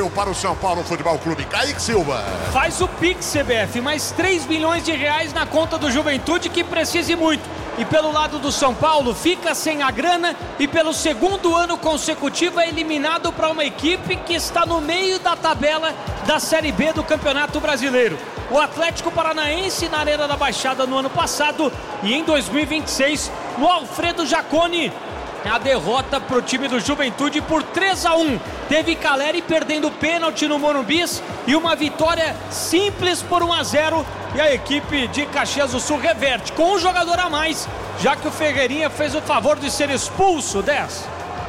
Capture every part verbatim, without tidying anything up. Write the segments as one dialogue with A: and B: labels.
A: para o São Paulo Futebol Clube. Kaique Silva.
B: Faz o Pix, C B F, mais três milhões de reais na conta do Juventude, que precise muito. E pelo lado do São Paulo, fica sem a grana e pelo segundo ano consecutivo é eliminado para uma equipe que está no meio da tabela da Série B do Campeonato Brasileiro. O Atlético Paranaense na Arena da Baixada no ano passado e em dois mil e vinte e seis no Alfredo Jaconi. A derrota para o time do Juventude por três a um. Teve Caleri perdendo pênalti no Morumbi e uma vitória simples por um a zero. E a equipe de Caxias do Sul reverte com um jogador a mais, já que o Ferreirinha fez o favor de ser expulso. dez.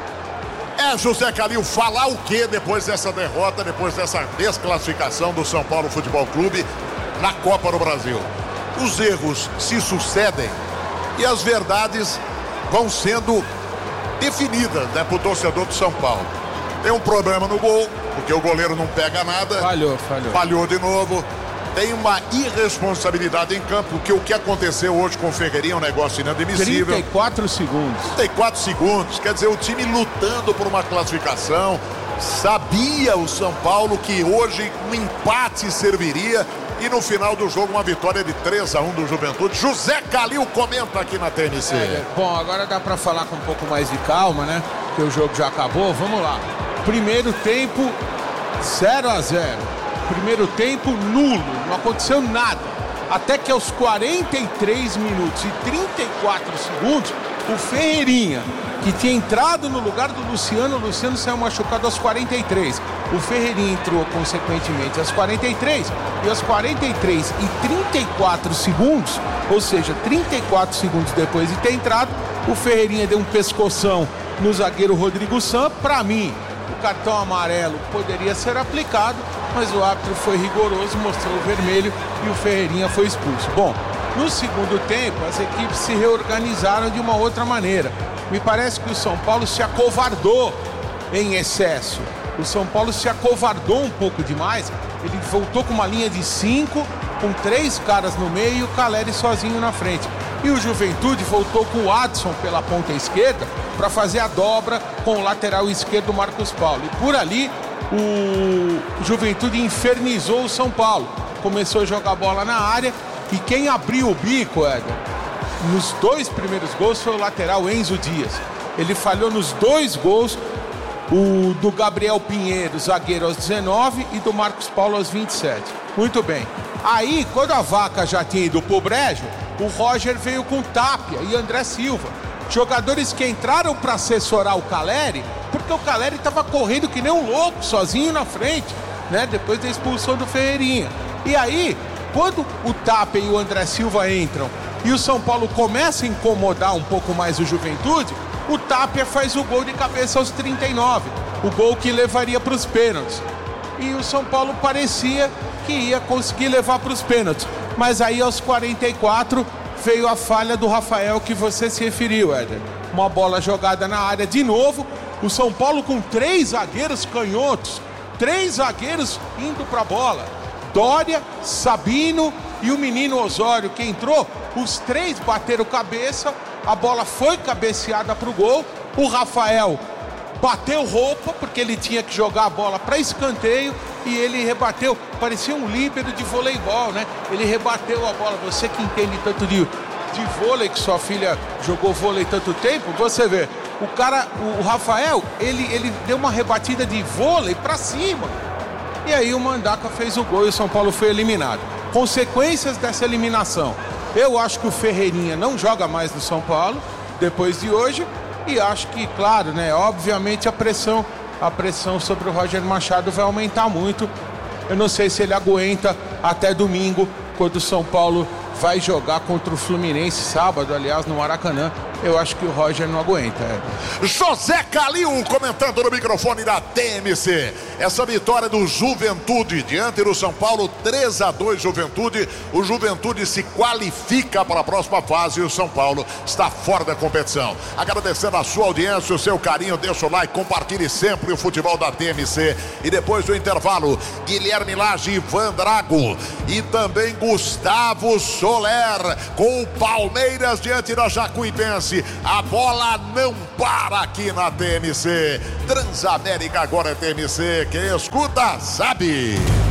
A: É, José Calil, falar o que depois dessa derrota, depois dessa desclassificação do São Paulo Futebol Clube na Copa do Brasil? Os erros se sucedem e as verdades vão sendo definidas, né, pro torcedor do São Paulo. Tem um problema no gol, porque o goleiro não pega nada.
C: Falhou, falhou.
A: Falhou de novo. Tem uma irresponsabilidade em campo, porque o que aconteceu hoje com o Ferreirinha é um negócio inadmissível.
C: trinta e quatro segundos.
A: trinta e quatro segundos, quer dizer, o time lutando por uma classificação. Sabia o São Paulo que hoje um empate serviria e no final do jogo uma vitória de três a um do Juventude. José Calil comenta aqui na T M C.
C: É, bom, agora dá pra falar com um pouco mais de calma, né? Porque o jogo já acabou. Vamos lá. Primeiro tempo, zero a zero. Primeiro tempo nulo, não aconteceu nada. Até que aos quarenta e três minutos e trinta e quatro segundos, o Ferreirinha, que tinha entrado no lugar do Luciano, o Luciano saiu machucado aos quarenta e três. O Ferreirinha entrou consequentemente aos quarenta e três e aos quarenta e três e trinta e quatro segundos, ou seja, trinta e quatro segundos depois de ter entrado, o Ferreirinha deu um pescoção no zagueiro Rodrigo San. Para mim, o cartão amarelo poderia ser aplicado, mas o árbitro foi rigoroso, mostrou o vermelho e o Ferreirinha foi expulso. Bom, no segundo tempo, as equipes se reorganizaram de uma outra maneira. Me parece que o São Paulo se acovardou em excesso. O São Paulo se acovardou um pouco demais. Ele voltou com uma linha de cinco, com três caras no meio e o Caleri sozinho na frente. E o Juventude voltou com o Adson pela ponta esquerda para fazer a dobra com o lateral esquerdo Marcos Paulo. E por ali o Juventude infernizou o São Paulo. Começou a jogar bola na área e quem abriu o bico, Éder, nos dois primeiros gols foi o lateral Enzo Dias. Ele falhou nos dois gols, o do Gabriel Pinheiro, zagueiro, aos dezenove e do Marcos Paulo aos vinte e sete. Muito bem. Aí, quando a vaca já tinha ido pro brejo, o Roger veio com Tapia e André Silva. Jogadores que entraram para assessorar o Caleri, porque o Caleri estava correndo que nem um louco, sozinho na frente, né? Depois da expulsão do Ferreirinha. E aí, quando o Tapia e o André Silva entram e o São Paulo começa a incomodar um pouco mais o Juventude, o Tapia faz o gol de cabeça aos trinta e nove, o gol que levaria para os pênaltis. E o São Paulo parecia que ia conseguir levar para os pênaltis. Mas aí aos quarenta e quatro veio a falha do Rafael que você se referiu, Éder. Uma bola jogada na área de novo, o São Paulo com três zagueiros canhotos, três zagueiros indo para a bola. Dória, Sabino e o menino Osório que entrou, os três bateram cabeça, a bola foi cabeceada para o gol, o Rafael bateu roupa, porque ele tinha que jogar a bola para escanteio, e ele rebateu, parecia um líbero de voleibol, né? Ele rebateu a bola, você que entende tanto de, de vôlei, que sua filha jogou vôlei tanto tempo, você vê, o cara, o Rafael, ele, ele deu uma rebatida de vôlei para cima, e aí o Mandaca fez o gol e o São Paulo foi eliminado. Consequências dessa eliminação, eu acho que o Ferreirinha não joga mais no São Paulo, depois de hoje, e acho que, claro, né, obviamente a pressão, a pressão sobre o Roger Machado vai aumentar muito. Eu não sei se ele aguenta até domingo, quando o São Paulo vai jogar contra o Fluminense, sábado, aliás, no Maracanã. Eu acho que o Roger não aguenta. É.
A: José Calil comentando no microfone da T M C. Essa vitória do Juventude diante do São Paulo, três a dois Juventude. O Juventude se qualifica para a próxima fase e o São Paulo está fora da competição. Agradecendo a sua audiência, o seu carinho, deixa o like, compartilhe sempre o futebol da T M C. E depois do intervalo, Guilherme Lage, Ivan Drago e também Gustavo Soler com o Palmeiras diante da Jacuipense. disse, a bola não para aqui na T M C. Transamérica agora é T M C. Quem escuta, sabe.